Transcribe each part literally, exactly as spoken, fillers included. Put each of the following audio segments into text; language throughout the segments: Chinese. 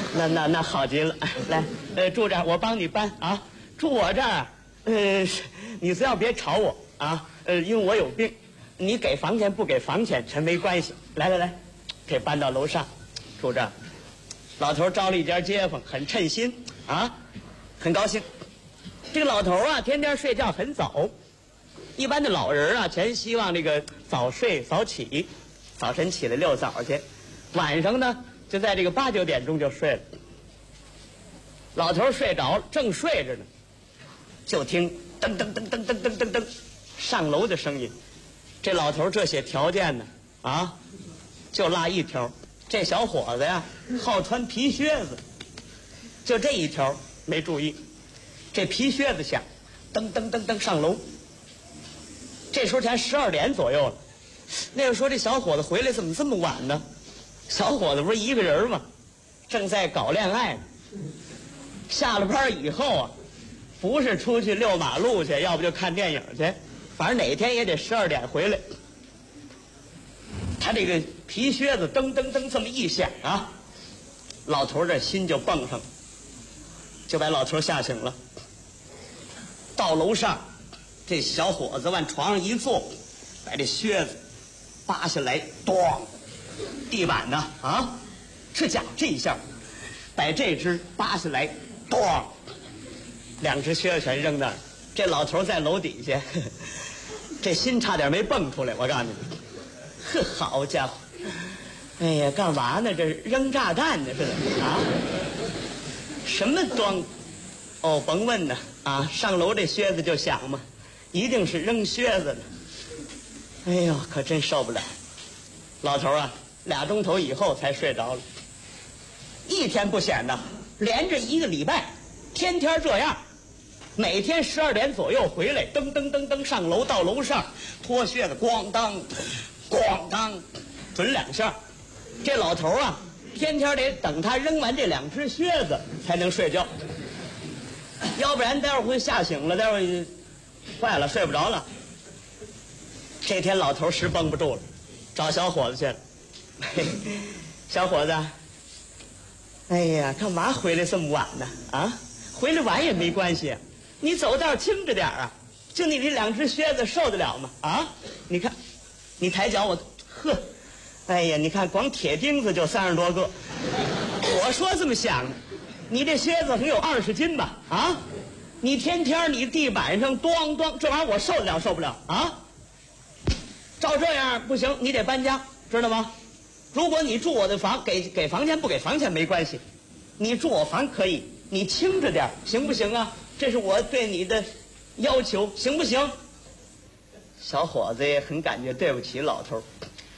那那那好极了，来，呃，住这儿，我帮你搬啊。住我这儿，呃，你只要别吵我啊，呃，因为我有病。你给房钱不给房钱全没关系。来来来，给搬到楼上，住这儿。老头招了一家街坊，很称心啊，很高兴。这个老头啊，天天睡觉很早。一般的老人啊，全希望这个早睡早起，早晨起来遛早去，晚上呢就在这个八九点钟就睡了。老头睡着了，正睡着呢，就听噔噔噔噔噔噔噔噔上楼的声音。这老头这些条件呢，啊，就落一条，这小伙子呀好穿皮靴子，就这一条没注意，这皮靴子响，噔噔噔噔上楼。这时候才十二点左右了。那个说这小伙子回来怎么这么晚呢？小伙子不是一个人吗？正在搞恋爱呢。下了班以后啊，不是出去遛马路去，要不就看电影去，反正哪天也得十二点回来。他这个皮靴子噔噔噔这么一响啊，老头这心就蹦上了，就把老头吓醒了。到楼上，这小伙子往床上一坐，把这靴子扒下来，咣，地板呢啊，这家伙这一下，把这只扒下来，咣，两只靴子全扔那儿。这老头在楼底下，呵呵这心差点没蹦出来。我告诉你，呵，好家伙，哎呀，干嘛呢？这扔炸弹呢似的啊？什么装？哦，甭问呢啊，上楼这靴子就响嘛。一定是扔靴子的。哎呦，可真受不了！老头啊，俩钟头以后才睡着了。一天不显的，连着一个礼拜，天天这样，每天十二点左右回来，噔噔噔噔上楼，到楼上脱靴子，咣当，咣当，准两下。这老头啊，天天得等他扔完这两只靴子才能睡觉，要不然待会儿会吓醒了，待会儿。坏了，睡不着了。这天老头实绷不住了，找小伙子去了。小伙子，哎呀，干嘛回来这么晚呢？啊，回来晚也没关系，你走道轻着点啊。就你这两只靴子受得了吗？啊，你看，你抬脚我，呵，哎呀，你看光铁钉子就三十多个。我说这么想，你这靴子能有二十斤吧？啊？你天天你地板上咣咣，这玩意儿我受得了受不了啊？照这样不行，你得搬家，知道吗？如果你住我的房，给给房钱不给房钱没关系，你住我房可以，你轻着点，行不行啊？这是我对你的要求，行不行？小伙子也很感觉对不起老头。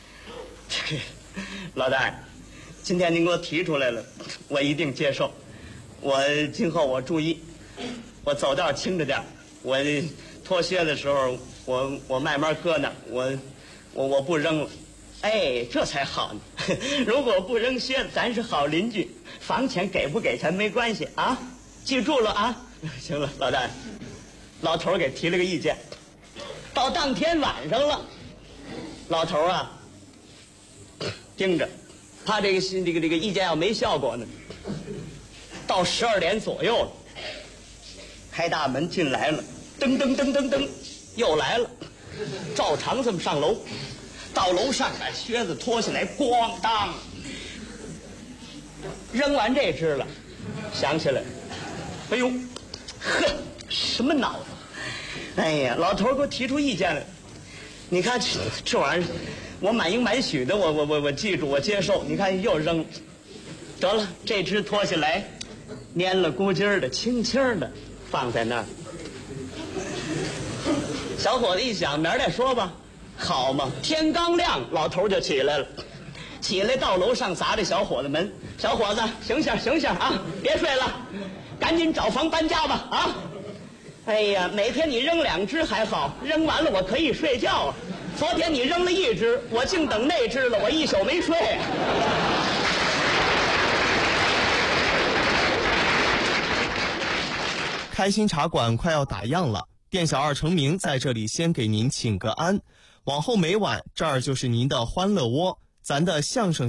老大，今天您给我提出来了，我一定接受。我今后我注意。我走道轻着点，我脱靴的时候，我我慢慢搁那儿，我我我不扔了，哎，这才好呢。如果不扔靴子，咱是好邻居，房钱给不给钱没关系啊，记住了啊。行了，老大，老头给提了个意见。到当天晚上了，老头啊盯着，怕这个这个这个意见要没效果呢。到十二点左右了。开大门进来了，噔噔噔噔噔，又来了，照常这么上楼，到楼上把靴子脱下来，咣当，扔完这只了，想起来，哎呦，呵，什么脑子？哎呀，老头给我提出意见来，你看这这玩意儿，我满应满许的，我我我我记住，我接受。你看又扔，得了，这只脱下来，蔫了咕叽的，轻轻的。放在那儿，小伙子一想，明儿再说吧，好嘛！天刚亮，老头就起来了，起来到楼上砸这小伙子门。小伙子，醒醒醒醒啊！别睡了，赶紧找房搬家吧啊！哎呀，每天你扔两只还好，扔完了我可以睡觉啊。昨天你扔了一只，我净等那只了，我一宿没睡。 开心茶馆快要打烊了，店小二成明在这里先给您请个安，往后每晚这儿就是您的欢乐窝，咱的相声